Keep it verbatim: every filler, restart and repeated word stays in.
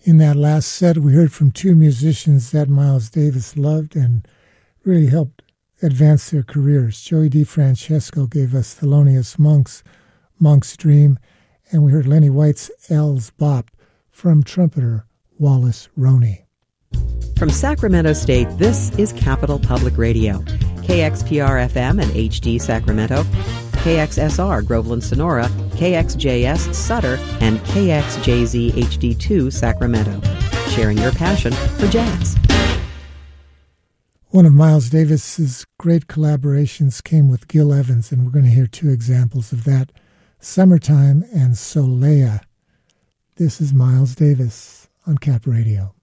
In that last set, we heard from two musicians that Miles Davis loved and really helped advance their careers. Joey DeFrancesco gave us Thelonious Monk's Monk's Dream, and we heard Lenny White's L's Bop from trumpeter Wallace Roney. From Sacramento State, this is Capital Public Radio, K X P R F M and H D Sacramento, K X S R Groveland Sonora, K X J S Sutter, and K X J Z H D two Sacramento, sharing your passion for jazz. One of Miles Davis's great collaborations came with Gil Evans, and we're going to hear two examples of that, Summertime and Solea. This is Miles Davis on Cap Radio.